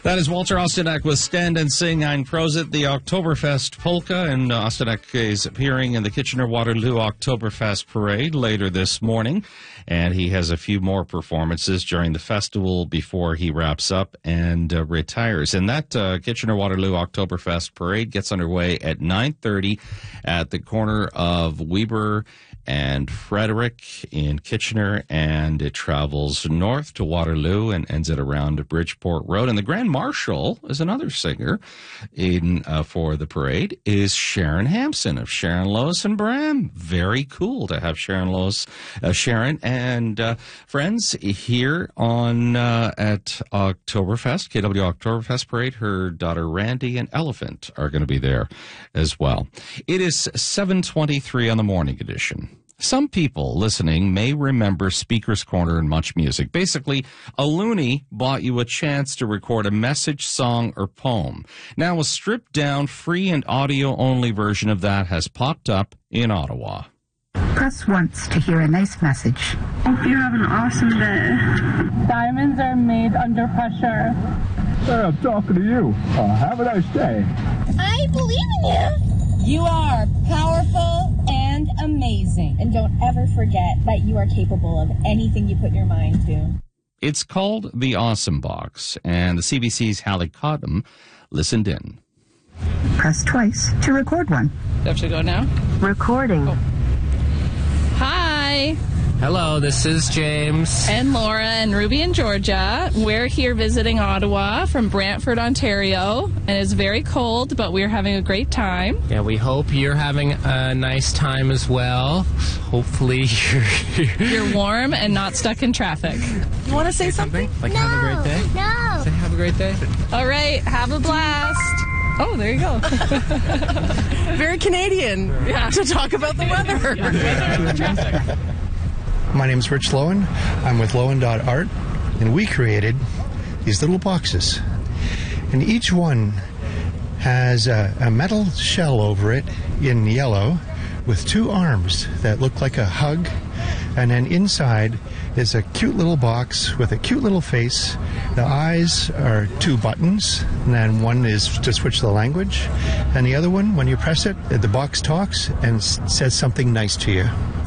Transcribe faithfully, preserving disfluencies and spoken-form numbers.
That is Walter Ostanek with Stand and Sing Ein Prosit, the Oktoberfest polka, and Ostanek is appearing in the Kitchener-Waterloo Oktoberfest parade later this morning, and he has a few more performances during the festival before he wraps up and uh, retires. And that uh, Kitchener-Waterloo Oktoberfest parade gets underway at nine thirty at the corner of Weber and Frederick in Kitchener, and it travels north to Waterloo and ends at around Bridgeport Road. And the Grand Marshal is another singer in uh, for the parade is Sharon Hampson of Sharon, Lois and Bram. Very cool to have Sharon, Lois, uh, Sharon and uh, friends here on uh, at Oktoberfest, K W Oktoberfest parade. Her daughter Randy and Elephant are going to be there as well. It is seven twenty-three on the morning edition. Some people listening may remember Speaker's Corner and Much Music. Basically, a loony bought you a chance to record a message, song, or poem. Now, a stripped-down, free and audio-only version of that has popped up in Ottawa. Press once to hear a nice message. Hope you have an awesome day. Diamonds are made under pressure. Hey, I'm talking to you. Uh, have a nice day. I believe in you. You are powerful and amazing. And don't ever forget that you are capable of anything you put your mind to. It's called the Awesome Box, and the C B C's Hallie Cottam listened in. Press twice to record one. Do I have to go now? Recording. Oh. Hi. Hello, this is James. And Laura and Ruby in Georgia. We're here visiting Ottawa from Brantford, Ontario. And it's very cold, but we're having a great time. Yeah, we hope you're having a nice time as well. Hopefully you're... You're warm and not stuck in traffic. You want to say, say something? something? Like no, have a great day? No. Say have a great day. All right, have a blast. Oh, there you go. Very Canadian Yeah. to talk about the weather. Traffic. My name is Rich Lowen. I'm with Lowen dot art, and we created these little boxes. And each one has a, a metal shell over it in yellow with two arms that look like a hug. And then inside is a cute little box with a cute little face. The eyes are two buttons, and then one is to switch the language. And the other one, when you press it, the box talks and says something nice to you.